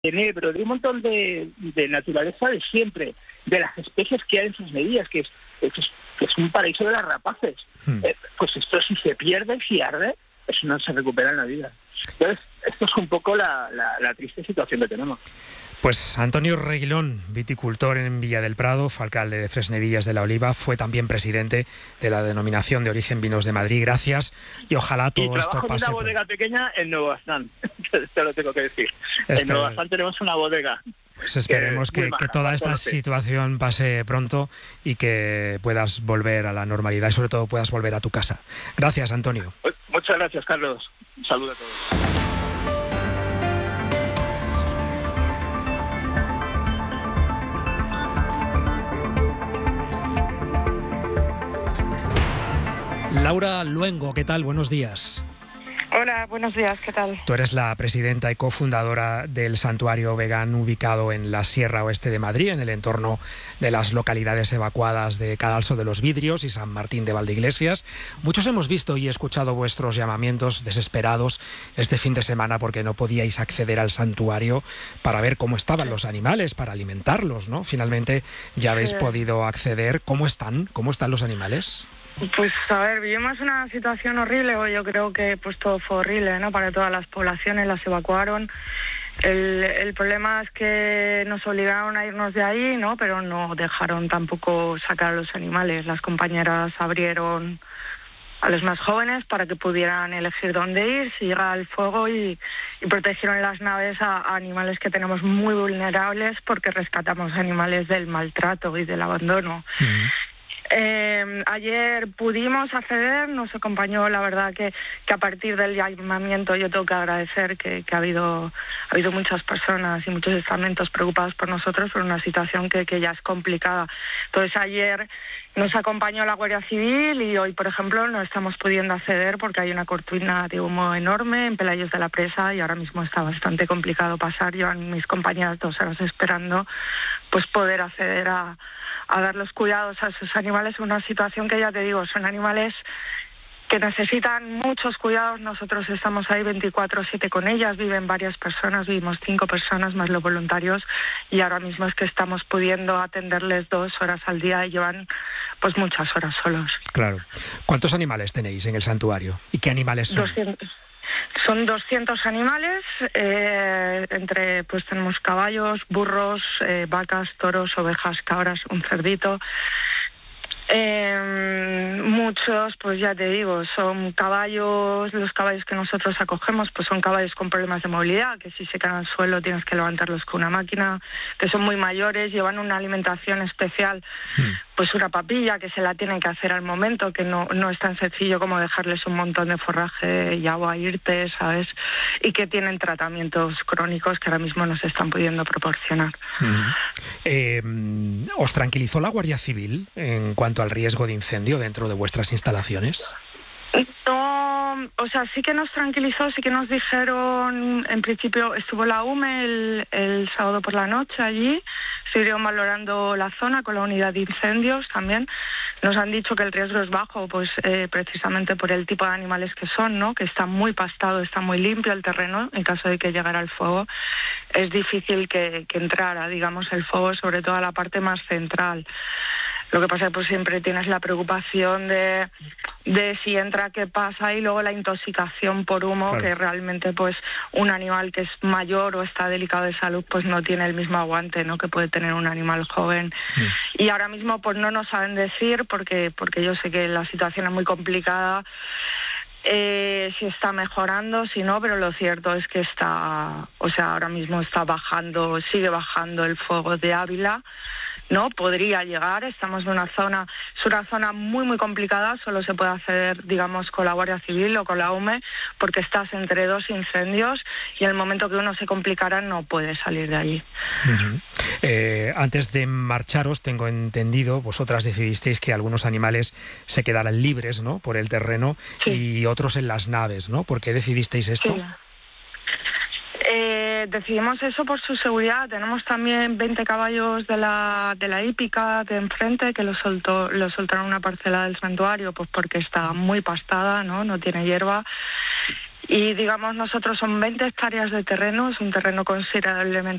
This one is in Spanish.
Enebro, de un montón de naturaleza de siempre, de las especies que hay en sus medidas, que es un paraíso de las rapaces. Pues esto, si se pierde, si arde, eso no se recupera en la vida. Entonces, esto es un poco la triste situación que tenemos. Pues Antonio Reguilón, viticultor en Villa del Prado, fue alcalde de Fresnedillas de la Oliva, fue también presidente de la Denominación de Origen Vinos de Madrid. Gracias y ojalá todo esto pase. Y trabajo en una bodega pequeña en Nuevo Baztán, te lo tengo que decir. En Nuevo Baztán tenemos una bodega. Pues esperemos que toda esta situación pase pronto y que puedas volver a la normalidad y sobre todo puedas volver a tu casa. Gracias, Antonio. Muchas gracias, Carlos. Un saludo a todos. Laura Luengo, ¿qué tal? Buenos días. Hola, buenos días, ¿qué tal? Tú eres la presidenta y cofundadora del santuario Vegán ubicado en la Sierra Oeste de Madrid, en el entorno de las localidades evacuadas de Cadalso de los Vidrios y San Martín de Valdeiglesias. Muchos hemos visto y escuchado vuestros llamamientos desesperados este fin de semana porque no podíais acceder al santuario para ver cómo estaban los animales, para alimentarlos, ¿no? Finalmente ya habéis podido acceder. ¿Cómo están? ¿Cómo están los animales? Pues a ver, vivimos una situación horrible, o yo creo que pues todo fue horrible, ¿no? Para todas las poblaciones, las evacuaron. El problema es que nos obligaron a irnos de ahí, ¿no? Pero no dejaron tampoco sacar a los animales. Las compañeras abrieron a los más jóvenes para que pudieran elegir dónde ir, si llega el fuego, y protegieron las naves a animales que tenemos muy vulnerables porque rescatamos animales del maltrato y del abandono. Ayer pudimos acceder, nos acompañó, la verdad que a partir del llamamiento yo tengo que agradecer que ha habido muchas personas y muchos estamentos preocupados por nosotros por una situación que ya es complicada. Entonces ayer nos acompañó la Guardia Civil y hoy, por ejemplo, no estamos pudiendo acceder porque hay una cortina de humo enorme en Pelayos de la Presa y ahora mismo está bastante complicado pasar. Llevan mis compañeras 2 horas esperando pues poder acceder a dar los cuidados a sus animales en una situación que, ya te digo, son animales que necesitan muchos cuidados. Nosotros estamos ahí 24/7 con ellas, viven varias personas, vivimos 5 personas más los voluntarios y ahora mismo es que estamos pudiendo atenderles 2 horas al día y llevan pues muchas horas solos. Claro. ¿Cuántos animales tenéis en el santuario? ¿Y qué animales son? 200. Son 200 animales, pues tenemos caballos, burros, vacas, toros, ovejas, cabras, un cerdito. Muchos, pues ya te digo, son caballos, los caballos que nosotros acogemos, pues son caballos con problemas de movilidad, que si se caen al suelo tienes que levantarlos con una máquina, que son muy mayores, llevan una alimentación especial, pues una papilla que se la tienen que hacer al momento, que no es tan sencillo como dejarles un montón de forraje y agua, irte, ¿sabes? Y que tienen tratamientos crónicos que ahora mismo nos están pudiendo proporcionar. ¿Os tranquilizó la Guardia Civil en cuanto al riesgo de incendio dentro de vuestras instalaciones? No, o sea, sí que nos tranquilizó, sí que nos dijeron, en principio estuvo la UME el sábado por la noche allí, estuvieron valorando la zona con la unidad de incendios también. Nos han dicho que el riesgo es bajo, pues precisamente por el tipo de animales que son, ¿no? Que está muy pastado, está muy limpio el terreno. En caso de que llegara el fuego, es difícil que entrara, digamos, el fuego, sobre todo a la parte más central. Lo que pasa es que pues siempre tienes la preocupación de si entra, qué pasa, y luego la intoxicación por humo, claro, que realmente pues un animal que es mayor o está delicado de salud pues no tiene el mismo aguante, ¿no?, que puede tener un animal joven. Y ahora mismo pues no nos saben decir porque yo sé que la situación es muy complicada, si está mejorando, si no, pero lo cierto es que ahora mismo está bajando, sigue bajando el fuego de Ávila. No podría llegar, estamos en una zona, es una zona muy muy complicada, solo se puede acceder, digamos, con la Guardia Civil o con la UME, porque estás entre 2 incendios y en el momento que uno se complicara no puede salir de allí. Antes de marcharos, tengo entendido, vosotras decidisteis que algunos animales se quedaran libres, ¿no?, por el terreno, sí, y otros en las naves, ¿no? ¿Por qué decidisteis esto? Sí. Decidimos eso por su seguridad. Tenemos también 20 caballos de la hípica de enfrente que los soltaron una parcela del santuario pues porque está muy pastada, no tiene hierba. Y digamos, nosotros son 20 hectáreas de terreno, es un terreno considerablemente